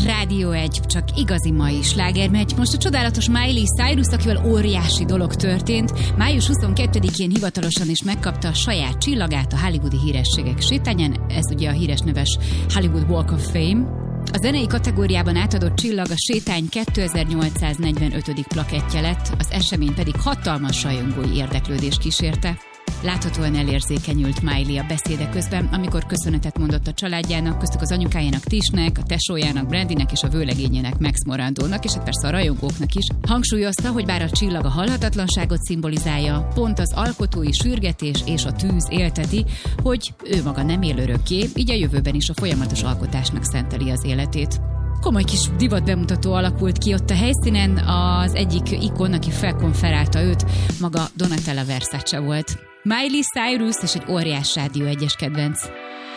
Rádió 1, csak igazi mai sláger megy. Most a csodálatos Miley Cyrus, akivel óriási dolog történt. Május 22-én hivatalosan is megkapta a saját csillagát a hollywoodi hírességek sétányán. Ez ugye a híres neves Hollywood Walk of Fame. A zenei kategóriában átadott csillag a sétány 2845. plakettje lett, az esemény pedig hatalmas rajongói érdeklődést kísérte. Láthatóan elérzékenyült Miley a beszéde közben, amikor köszönetet mondott a családjának, köztük az anyukájának Tishnek, a tesójának Brandynek és a vőlegényének Max Morandónak, és hát persze a rajongóknak is. Hangsúlyozta, hogy bár a csillag a halhatatlanságot szimbolizálja, pont az alkotói sürgetés és a tűz élteti, hogy ő maga nem él örökké, így a jövőben is a folyamatos alkotásnak szenteli az életét. Komoly kis divat bemutató alakult ki ott a helyszínen, az egyik ikon, aki felkonferálta őt, maga Donatella Versace volt. Miley Cyrus és egy óriás Rádió 1-es kedvenc.